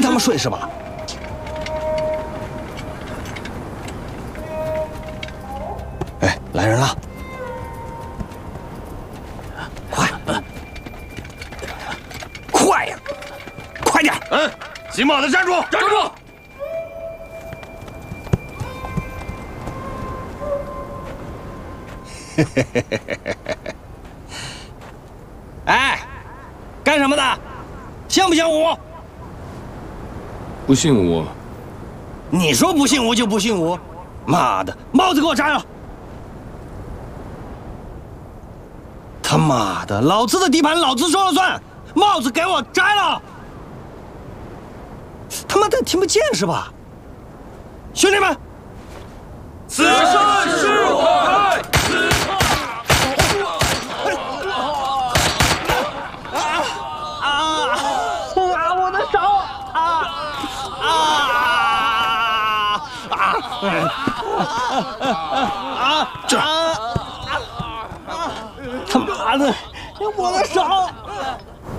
他们睡是吧？哎，来人了！快，快呀，快点！ 嗯，金帽子站住！站住！ 哎，干什么呢？姓不姓吴？ 不姓吴。 你说不姓吴就不姓吴？妈的，帽子给我摘了！他妈的，老子的地盘老子说了算，帽子给我摘了！他妈的听不见是吧？兄弟们， 此山是我开， 我的手这他妈的，我的手！